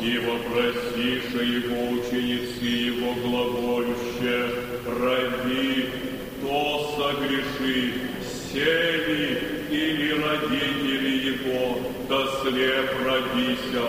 И вопросиша его ученицы его глаголюще: «Раби, кто согреши, сели или родители его, да слеп родися?»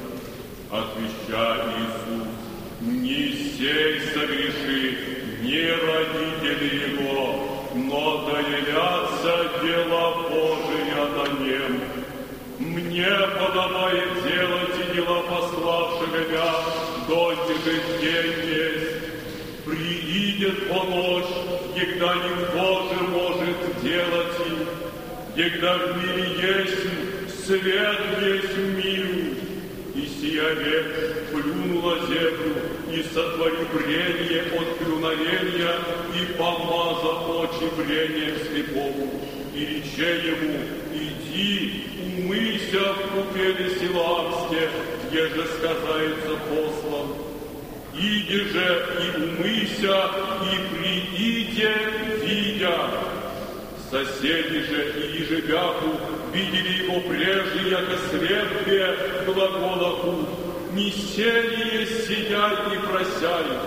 Отвеча Иисус: «Не сей согреши, не родители его, но да явятся дела Божия на нем. Мне подобает делать и дела пославшего меня, донде же день есть. Приидет по ночь, егда никто же может делать им, егда в мире есть свет весь миру. И сия век плюнула землю, и сотвори брение от плюновения, и помаза очи брением слепому, и рече ему: иди, умыйся в купели Силоамске, еже сказается послан. Иди же и умыйся, и прииде, видя. Соседи же и ежебяку видели его прежде, яко слепые глаголаху: не сели сидят и просяют.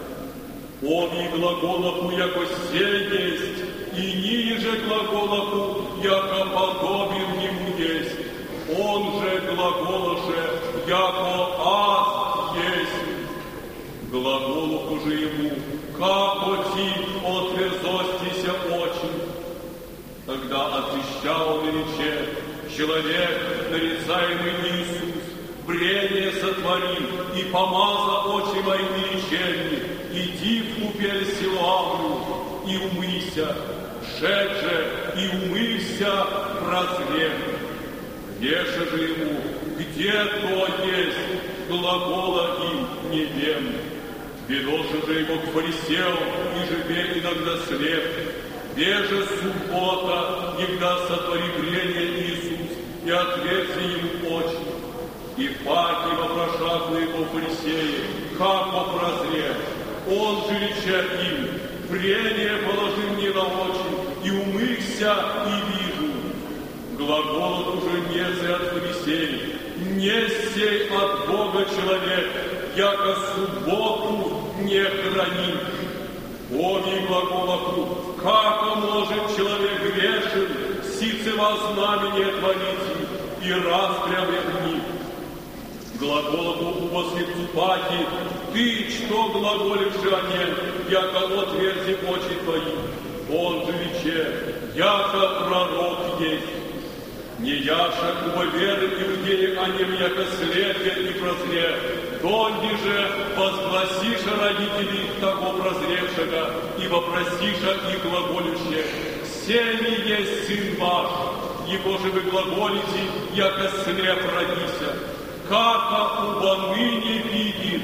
Он и глаголаху, яко сей есть, и ниже глаголаху, яко подобен ему есть. Он же глаголаше, яко аз есть. Глаголаху же ему: как оти отверзостися очи. Тогда отвещал на рече: человек, нарицаемый Иисус, брение сотвори, и помаза очи мои реченьи, иди в купель Силоаму, и умыйся, шед же, и умыйся, прозрев. Веша же ему: где то есть, глагола им не вем. Ведоша же его к фарисеям, и живе иногда слеп. Беже суббота, егда сотвори брение Иисус, и отверзи ему очи. И паки вопрошав на его фарисеи: как попрозрев? Он же рече им: брение положи мне на очи, и умыйся, и вижу. Глаголот уже нецы от фарисеев: не сей от Бога человек, яко субботу не хранит. Боги глаголаху: как может человек грешен, сице во знамение творите, и распрямлет них. Глаголаху у послепцу паки: ты, что глаголишь о нем, яко отверзи очи твои. Он же рече: яко пророк есть. Не яша уба веры иудеи о нем, яко слепе и прозре. Донди же возгласиша родителей того прозревшего, и вопросиша их глаголюще: сей есть сын ваш, его же вы глаголите, яко слеп родися, како уба ныне видит.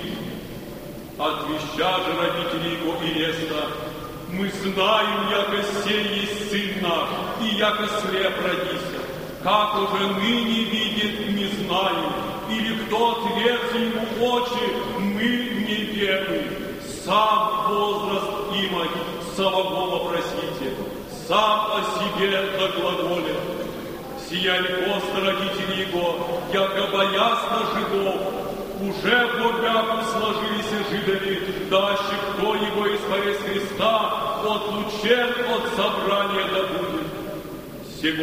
Отвеща же родители его и леста: мы знаем, яко сей есть сын наш, и яко слеп родися. Как уже ныне видит, не знаем, или кто отверз ему очи, мы не верим. Сам возраст имать, самого просите, сам о себе доглаголит. Сияли пост родители его, яко боясно жидов, уже в богах сложились жидами, дальше кто его исповедь Христа, отлучен от собрания да будет.